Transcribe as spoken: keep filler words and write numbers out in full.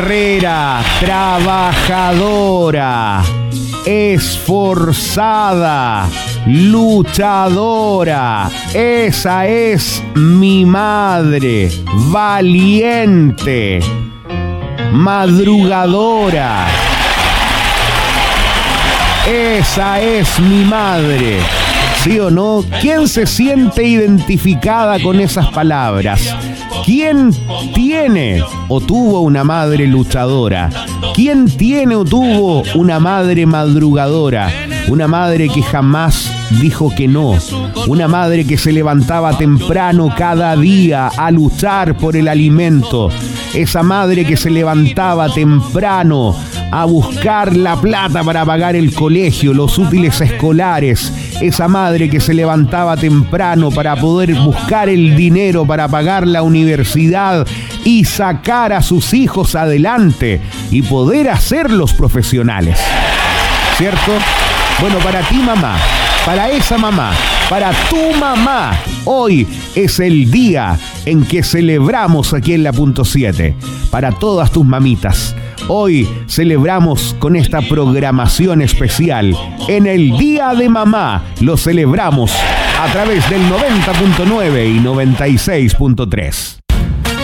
Guerrera, trabajadora, esforzada, luchadora. Esa es mi madre, valiente, madrugadora. Esa es mi madre. ¿Sí o no? ¿Quién se siente identificada con esas palabras? ¿Quién tiene o tuvo una madre luchadora? ¿Quién tiene o tuvo una madre madrugadora? Una madre que jamás dijo que no. Una madre que se levantaba temprano cada día a luchar por el alimento. Esa madre que se levantaba temprano a buscar la plata para pagar el colegio, los útiles escolares. Esa madre que se levantaba temprano para poder buscar el dinero para pagar la universidad y sacar a sus hijos adelante y poder hacerlos profesionales. ¿Cierto? Bueno, para ti, mamá, para esa mamá, para tu mamá, hoy es el día en que celebramos aquí en La Punto siete. Para todas tus mamitas, hoy celebramos con esta programación especial. En el Día de Mamá lo celebramos a través del noventa punto nueve y noventa y seis punto tres.